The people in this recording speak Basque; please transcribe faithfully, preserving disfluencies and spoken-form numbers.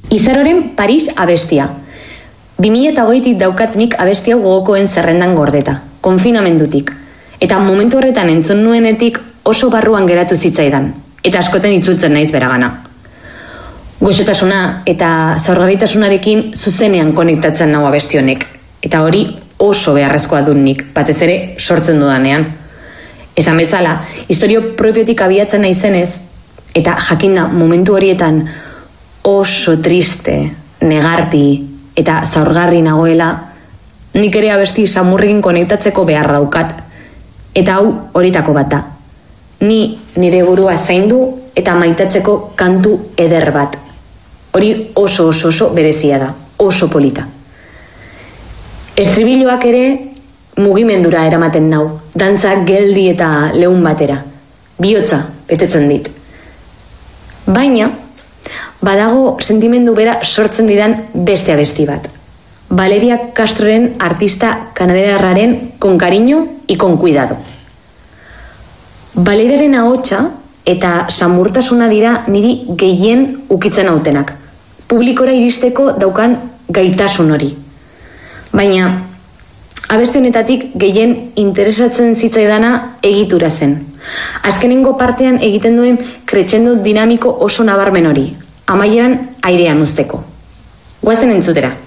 Izaroren Paris abestia. bi mila hogeitik daukat nik abesti hau gogokoen zerrendan gordeta, konfinamendutik. Eta momentu horretan entzun nuenetik oso barruan geratu zitzaidan, eta askoten itzultzen naiz beragana. Goxotasuna eta zaurgarritasunarekin zuzenean konektatzen nau abesti honek, eta hori oso beharrezkoa dut nik, batez ere sortzen dudanean. Esan bezala, historio propiotik abiatzen naizenez, eta jakinda momentu horietan oso triste, negarti eta zaurgarri nagoela, nik ere abesti samurrekin konektatzeko behar daukat. Eta hau horitako bat da. Ni nire burua zaindu eta maitatzeko kantu eder bat. Hori oso oso oso berezia da, oso polita. Estribiloak ere mugimendura eramaten nau, dantza geldi eta leun batera. Bihotza betetzen dit. Baina, badago sentimendu bera sortzen didan beste abesti bat. Valeria Castroren artista kanadarraren Con cariño y con cuidado. Valeriaren ahotsa eta samurtasuna dira niri gehien ukitzen hautenak. Publikora iristeko daukan gaitasun hori. Baina, abesti honetatik gehien interesatzen zitzaidana egitura zen. Azkenengo partean egiten duen crescendo dinamiko oso nabarmen hori, amaieran airean uzteko. Goazen entzutera.